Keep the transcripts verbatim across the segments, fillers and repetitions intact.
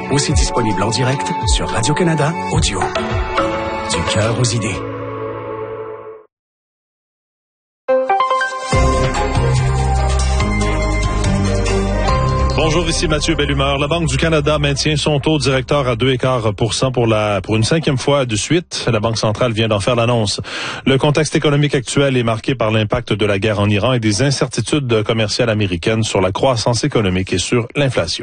Aussi disponible en direct sur Radio-Canada Audio. Du cœur aux idées. Bonjour, ici Mathieu Bellumeur. La Banque du Canada maintient son taux directeur à deux virgule quinze pour cent pour la pour une cinquième fois de suite. La Banque centrale vient d'en faire l'annonce. Le contexte économique actuel est marqué par l'impact de la guerre en Iran et des incertitudes commerciales américaines sur la croissance économique et sur l'inflation.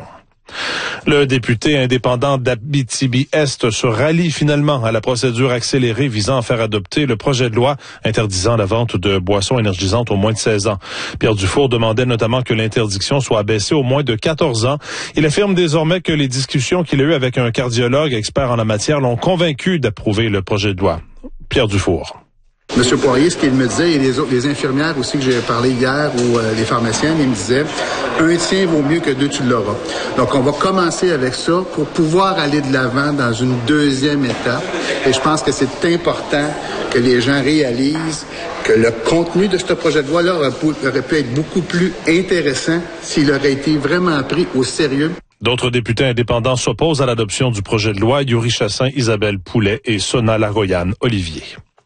Le député indépendant d'Abitibi-Est se rallie finalement à la procédure accélérée visant à faire adopter le projet de loi interdisant la vente de boissons énergisantes aux moins de seize ans. Pierre Dufour demandait notamment que l'interdiction soit abaissée au moins de quatorze ans. Il affirme désormais que les discussions qu'il a eues avec un cardiologue expert en la matière l'ont convaincu d'approuver le projet de loi. Pierre Dufour. Monsieur Poirier, ce qu'il me disait, et les autres, les infirmières aussi que j'ai parlé hier, ou euh, les pharmaciennes, ils me disaient, un tien vaut mieux que deux, tu l'auras. Donc, on va commencer avec ça pour pouvoir aller de l'avant dans une deuxième étape. Et je pense que c'est important que les gens réalisent que le contenu de ce projet de loi-là aurait pu, aurait pu être beaucoup plus intéressant s'il aurait été vraiment pris au sérieux. D'autres députés indépendants s'opposent à l'adoption du projet de loi. Yuri Chassin, Isabelle Poulet et Sona Laroyan Olivier.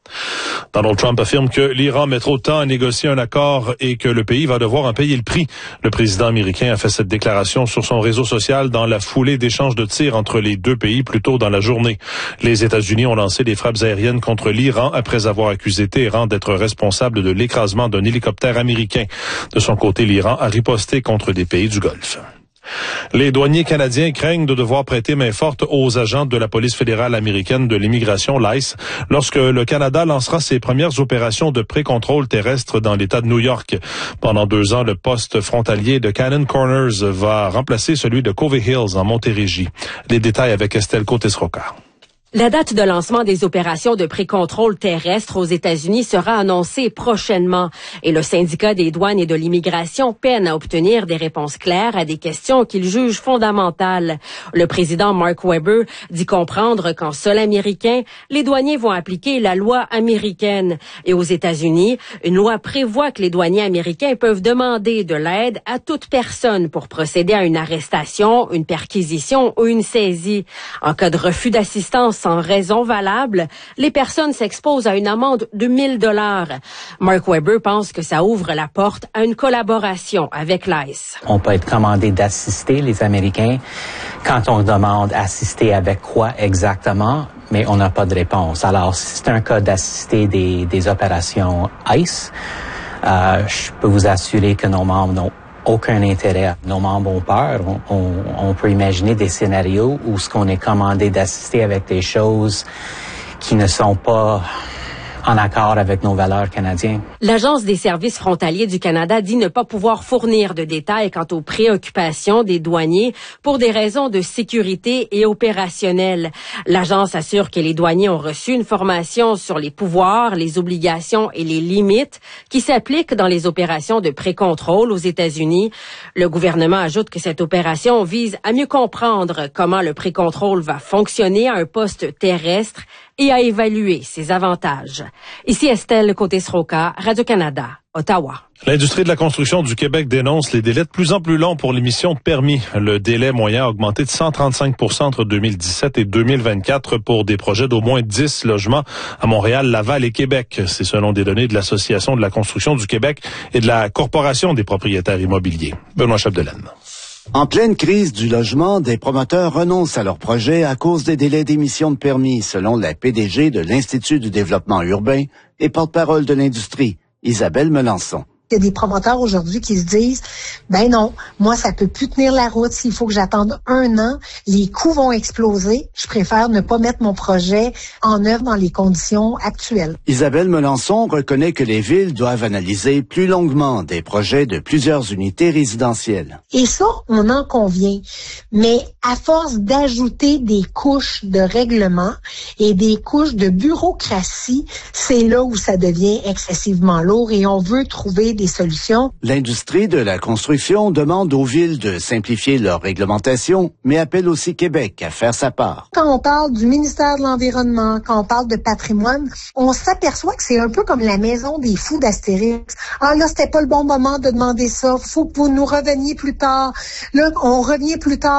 Donald Trump affirme que l'Iran met trop de temps à négocier un accord et que le pays va devoir en payer le prix. Le président américain a fait cette déclaration sur son réseau social dans la foulée d'échanges de tirs entre les deux pays plus tôt dans la journée. Les États-Unis ont lancé des frappes aériennes contre l'Iran après avoir accusé Téhéran d'être responsable de l'écrasement d'un hélicoptère américain. De son côté, l'Iran a riposté contre des pays du Golfe. Les douaniers canadiens craignent de devoir prêter main forte aux agents de la police fédérale américaine de l'immigration, l'I C E, lorsque le Canada lancera ses premières opérations de pré-contrôle terrestre dans l'État de New York. Pendant deux ans, le poste frontalier de Cannon Corners va remplacer celui de Covey Hills en Montérégie. Les détails avec Estelle Côté-Sroca. La date de lancement des opérations de pré-contrôle terrestre aux États-Unis sera annoncée prochainement et le syndicat des douanes et de l'immigration peine à obtenir des réponses claires à des questions qu'il juge fondamentales. Le président Mark Webber dit comprendre qu'en sol américain, les douaniers vont appliquer la loi américaine. Et aux États-Unis, une loi prévoit que les douaniers américains peuvent demander de l'aide à toute personne pour procéder à une arrestation, une perquisition ou une saisie. En cas de refus d'assistance sans raison valable, les personnes s'exposent à une amende de mille dollars. Mark Webber pense que ça ouvre la porte à une collaboration avec l'I C E. On peut être commandé d'assister les Américains quand on demande assister avec quoi exactement, mais on n'a pas de réponse. Alors, si c'est un cas d'assister des, des opérations I C E, euh, je peux vous assurer que nos membres n'ont aucun intérêt. Nos membres ont peur. On, on, on peut imaginer des scénarios où ce qu'on est commandé d'assister avec des choses qui ne sont pas en accord avec nos valeurs canadiennes. L'Agence des services frontaliers du Canada dit ne pas pouvoir fournir de détails quant aux préoccupations des douaniers pour des raisons de sécurité et opérationnelles. L'agence assure que les douaniers ont reçu une formation sur les pouvoirs, les obligations et les limites qui s'appliquent dans les opérations de pré-contrôle aux États-Unis. Le gouvernement ajoute que cette opération vise à mieux comprendre comment le pré-contrôle va fonctionner à un poste terrestre et à évaluer ses avantages. Ici Estelle Côté-Sroca, Radio-Canada, Ottawa. L'industrie de la construction du Québec dénonce les délais de plus en plus longs pour l'émission de permis. Le délai moyen a augmenté de cent trente-cinq pour cent entre deux mille dix-sept et deux mille vingt-quatre pour des projets d'au moins dix logements à Montréal, Laval et Québec. C'est selon des données de l'Association de la construction du Québec et de la Corporation des propriétaires immobiliers. Benoît Chapdelaine. En pleine crise du logement, des promoteurs renoncent à leurs projets à cause des délais d'émission de permis, selon la P D G de l'Institut du développement urbain et porte-parole de l'industrie, Isabelle Melançon. Il y a des promoteurs aujourd'hui qui se disent, ben non, moi, ça peut plus tenir la route s'il faut que j'attende un an. Les coûts vont exploser. Je préfère ne pas mettre mon projet en œuvre dans les conditions actuelles. Isabelle Melançon reconnaît que les villes doivent analyser plus longuement des projets de plusieurs unités résidentielles. Et ça, on en convient. Mais à force d'ajouter des couches de règlement et des couches de bureaucratie, c'est là où ça devient excessivement lourd et on veut trouver des solutions. L'industrie de la construction demande aux villes de simplifier leur réglementation, mais appelle aussi Québec à faire sa part. Quand on parle du ministère de l'Environnement, quand on parle de patrimoine, on s'aperçoit que c'est un peu comme la maison des fous d'Astérix. Ah là, c'était pas le bon moment de demander ça. Faut que vous nous reveniez plus tard. Là, on revient plus tard.